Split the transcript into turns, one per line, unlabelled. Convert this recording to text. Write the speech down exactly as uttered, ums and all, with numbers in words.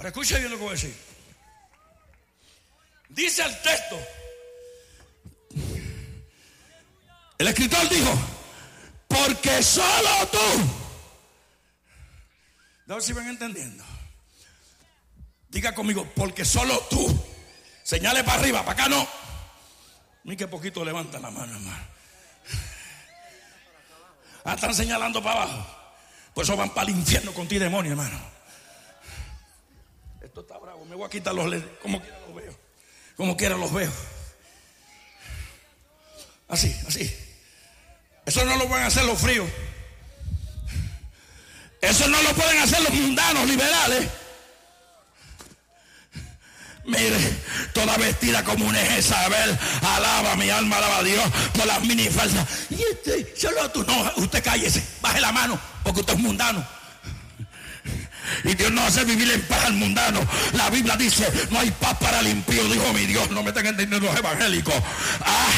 Ahora escuche bien lo que voy a decir. Dice el texto, el escritor dijo, porque solo tú. A ver si van entendiendo. Diga conmigo, porque solo tú. Señale para arriba, para acá no. Ni que poquito levanta la mano, hermano. Ah, están señalando para abajo. Por eso van para el infierno con ti, demonio, hermano. Esto está bravo. Me voy a quitar los lentes. Como quiera los veo. Como quiera los veo. Así, así. Eso no lo pueden hacer los fríos. Eso no lo pueden hacer los mundanos liberales. Mire, toda vestida como una Jezabel. Alaba, mi alma alaba a Dios por las minifaldas. Y este, solo tú, no, usted cállese, baje la mano, porque usted es mundano. Y Dios no hace vivir en paz al mundano. La Biblia dice, no hay paz para el impío, dijo mi Dios. No me están entendiendo los evangélicos. Ah.